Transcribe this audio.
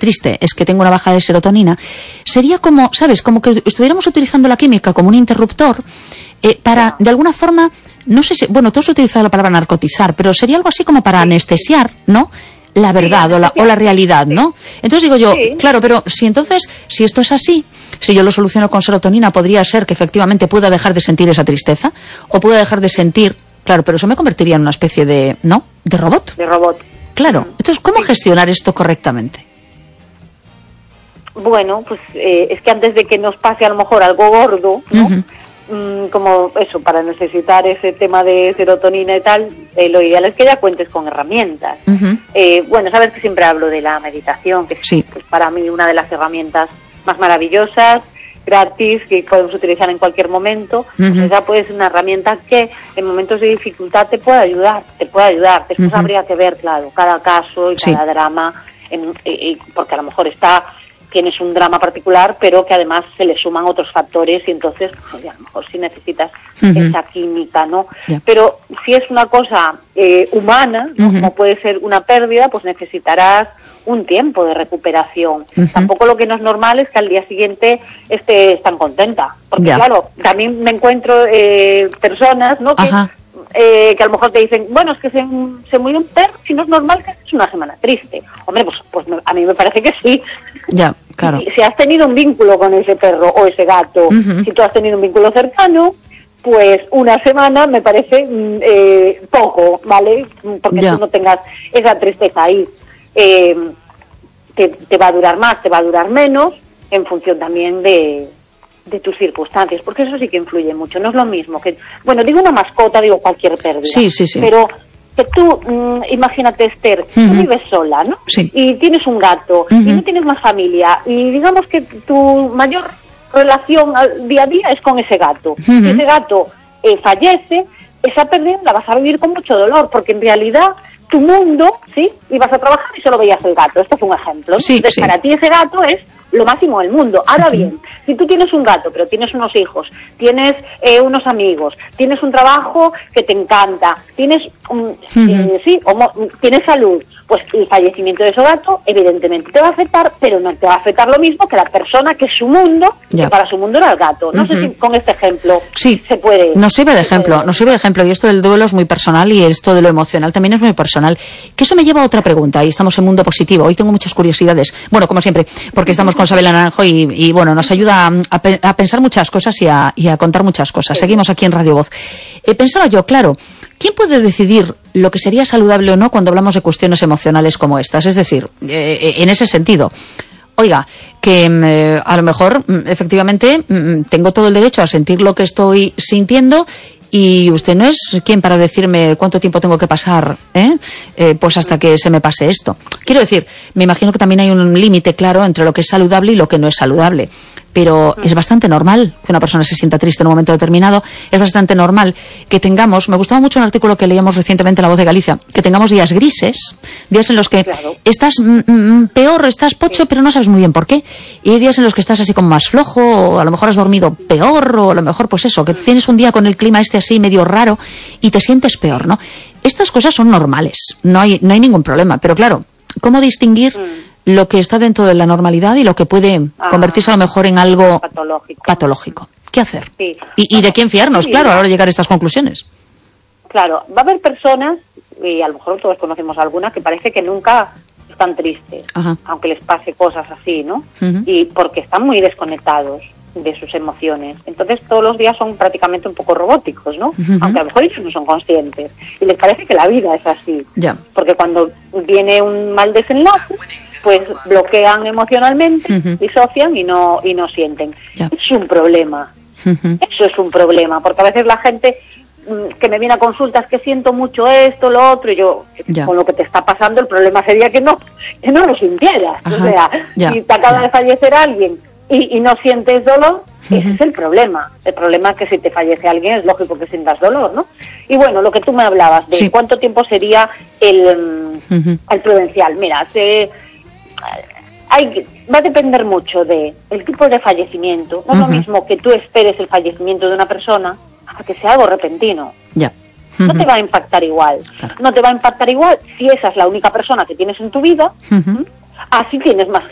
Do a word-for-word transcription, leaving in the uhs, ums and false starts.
triste es que tengo una baja de serotonina, sería como, ¿sabes? Como que estuviéramos utilizando la química como un interruptor eh, para, de alguna forma, no sé si, bueno, tú has utilizado la palabra narcotizar, pero sería algo así como para sí. anestesiar, ¿no? La verdad sí, o, la, o la realidad, ¿no? Entonces digo yo, sí. claro, pero si entonces, si esto es así, si yo lo soluciono con serotonina, podría ser que efectivamente pueda dejar de sentir esa tristeza, o pueda dejar de sentir, claro, pero eso me convertiría en una especie de, ¿no? De robot. De robot. Claro. Entonces, ¿cómo sí. gestionar esto correctamente? Bueno, pues eh, es que antes de que nos pase a lo mejor algo gordo, ¿no? Uh-huh. Mm, como eso, para necesitar ese tema de serotonina y tal, eh, lo ideal es que ya cuentes con herramientas. Uh-huh. Eh, bueno, sabes que siempre hablo de la meditación, que sí. es para mí una de las herramientas más maravillosas, gratis, que podemos utilizar en cualquier momento. Uh-huh. Pues esa puede ser una herramienta que en momentos de dificultad te puede ayudar, te puede ayudar. Después uh-huh. habría que ver, claro, cada caso y sí. cada drama, en, eh, porque a lo mejor está... tienes un drama particular, pero que además se le suman otros factores y entonces, pues, a lo mejor sí necesitas uh-huh. esa química, ¿no? Yeah. Pero si es una cosa eh, humana, ¿no? Uh-huh. como puede ser una pérdida, pues necesitarás un tiempo de recuperación. Uh-huh. Tampoco lo que no es normal es que al día siguiente estés tan contenta. Porque yeah. claro, también me encuentro eh, personas, ¿no? Que, uh-huh. Eh, que a lo mejor te dicen, bueno, es que se, se murió un perro, si no es normal que es una semana triste. Hombre, pues, pues a mí me parece que sí. Ya, claro. Si, si has tenido un vínculo con ese perro o ese gato, uh-huh. si tú has tenido un vínculo cercano, pues una semana me parece eh, poco, ¿vale? Porque ya. tú no tengas esa tristeza ahí. Eh, te, te va a durar más, te va a durar menos, en función también de... de tus circunstancias, porque eso sí que influye mucho. No es lo mismo que, bueno, digo una mascota, digo cualquier pérdida, sí, sí, sí. pero que tú, mmm, imagínate, Esther, uh-huh. tú vives sola, ¿no? Sí. Y tienes un gato, uh-huh. y no tienes más familia, y digamos que tu mayor relación al día a día es con ese gato. Uh-huh. Si ese gato eh, fallece, esa pérdida la vas a vivir con mucho dolor, porque en realidad tu mundo, ¿sí? Ibas a trabajar y solo veías el gato. Esto es un ejemplo, ¿no? Sí, Entonces, sí. para ti ese gato es lo máximo del mundo. Ahora bien, si tú tienes un gato, pero tienes unos hijos, tienes eh, unos amigos, tienes un trabajo que te encanta, tienes un, uh-huh. eh, sí, homo, tienes salud, pues el fallecimiento de ese gato evidentemente te va a afectar, pero no te va a afectar lo mismo que la persona que es su mundo, ya. que para su mundo era el gato. No uh-huh. sé si con este ejemplo sí. se puede... Nos sirve de ejemplo, puede... nos sirve de ejemplo, y esto del duelo es muy personal y esto de lo emocional también es muy personal. Que eso me lleva a otra pregunta, y estamos en Mundo Positivo. Hoy tengo muchas curiosidades, bueno, como siempre, porque estamos con Sabela Naranjo y, y bueno, nos ayuda a, a, a pensar muchas cosas y a, y a contar muchas cosas. Sí. Seguimos aquí en Radio Voz. Eh, pensaba yo, claro, ¿quién puede decidir lo que sería saludable o no cuando hablamos de cuestiones emocionales como estas? Es decir, eh, en ese sentido, oiga, que eh, a lo mejor efectivamente tengo todo el derecho a sentir lo que estoy sintiendo y usted no es quien para decirme cuánto tiempo tengo que pasar, ¿eh? Eh, pues hasta que se me pase esto. Quiero decir, me imagino que también hay un límite claro entre lo que es saludable y lo que no es saludable. Pero es bastante normal que una persona se sienta triste en un momento determinado, es bastante normal que tengamos, me gustaba mucho un artículo que leíamos recientemente en La Voz de Galicia, que tengamos días grises, días en los que claro. estás mm, peor, estás pocho, sí. pero no sabes muy bien por qué, y hay días en los que estás así como más flojo, o a lo mejor has dormido peor, o a lo mejor pues eso, que tienes un día con el clima este así medio raro y te sientes peor, ¿no? Estas cosas son normales, no hay, no hay ningún problema, pero claro, ¿cómo distinguir mm. lo que está dentro de la normalidad y lo que puede ah, convertirse a lo mejor en algo patológico? patológico. ¿Qué hacer? Sí. ¿Y, y de quién fiarnos, sí, claro, a la hora de llegar a estas conclusiones? Claro, va a haber personas, y a lo mejor todos conocemos algunas, que parece que nunca están tristes, Ajá. aunque les pase cosas así, ¿no? Uh-huh. Y porque están muy desconectados de sus emociones. Entonces todos los días son prácticamente un poco robóticos, ¿no? Uh-huh. Aunque a lo mejor ellos no son conscientes. Y les parece que la vida es así. Ya. Porque cuando viene un mal desenlace, pues bloquean emocionalmente, uh-huh. disocian y no y no sienten. Ya. Es un problema. Uh-huh. Eso es un problema, porque a veces la gente mmm, que me viene a consultas que siento mucho esto, lo otro, y yo, ya. con lo que te está pasando, el problema sería que no, que no lo sintieras. Ajá. O sea, ya. si te acaba ya. de fallecer alguien y, y no sientes dolor, uh-huh. ese es el problema. El problema es que si te fallece alguien es lógico que sientas dolor, ¿no? Y bueno, lo que tú me hablabas de sí. cuánto tiempo sería el, uh-huh. el prudencial. Mira, se... Hay, va a depender mucho de el tipo de fallecimiento. No es uh-huh. lo mismo que tú esperes el fallecimiento de una persona a que sea algo repentino. Ya. Uh-huh. No te va a impactar igual. Claro. No te va a impactar igual si esa es la única persona que tienes en tu vida. Uh-huh. Así tienes más